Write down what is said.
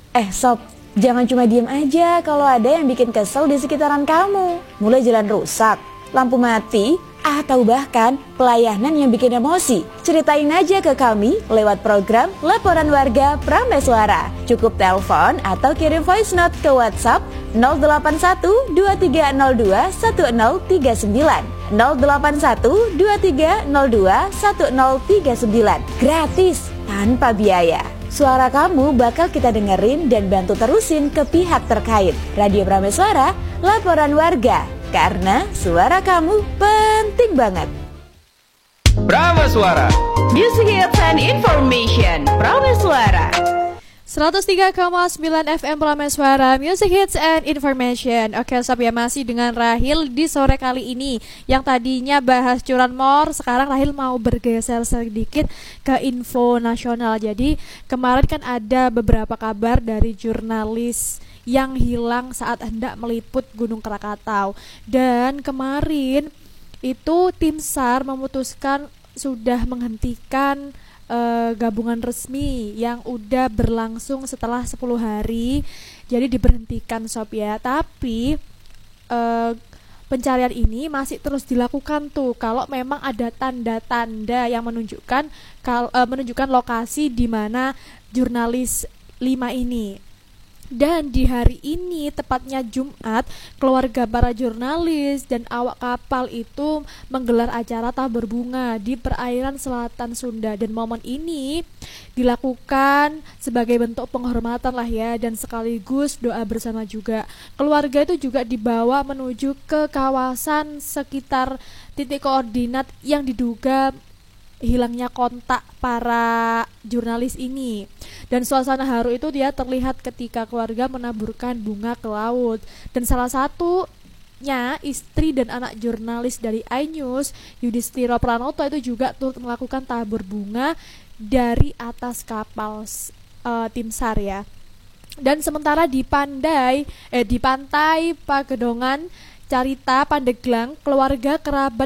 Sob, jangan cuma diem aja kalau ada yang bikin kesel di sekitaran kamu. Mulai jalan rusak, lampu mati, atau bahkan pelayanan yang bikin emosi. Ceritain aja ke kami lewat program Laporan Warga Prameswara. Cukup telepon atau kirim voice note ke WhatsApp 081 2302 1039 081 2302 1039. Gratis, tanpa biaya. Suara kamu bakal kita dengerin dan bantu terusin ke pihak terkait. Radio Prameswara, Laporan Warga. Karena suara kamu penting banget. Prameswara, Music Hits and Information. Prameswara 103,9 FM Prameswara, Music Hits and Information. Oke sob ya, masih dengan Rahil di sore kali ini. Yang tadinya bahas curanmor, sekarang Rahil mau bergeser sedikit ke info nasional. Jadi kemarin kan ada beberapa kabar dari jurnalis yang hilang saat hendak meliput Gunung Krakatau. Dan kemarin itu tim SAR memutuskan sudah menghentikan gabungan resmi yang udah berlangsung setelah 10 hari. Jadi diberhentikan sob ya. Tapi pencarian ini masih terus dilakukan tuh kalau memang ada tanda-tanda yang menunjukkan lokasi di mana jurnalis 5 ini. Dan di hari ini, tepatnya Jumat, keluarga para jurnalis dan awak kapal itu menggelar acara tabur bunga di perairan selatan Sunda. Dan momen ini dilakukan sebagai bentuk penghormatan lah ya, dan sekaligus doa bersama juga. Keluarga itu juga dibawa menuju ke kawasan sekitar titik koordinat yang diduga hilangnya kontak para jurnalis ini. Dan suasana haru itu dia terlihat ketika keluarga menaburkan bunga ke laut. Dan salah satunya istri dan anak jurnalis dari iNews, Yudhistira Pranoto, itu juga turut melakukan tabur bunga dari atas kapal tim SAR ya. Dan sementara di pantai Pagedongan Carita, Pandeglang, keluarga, kerabat,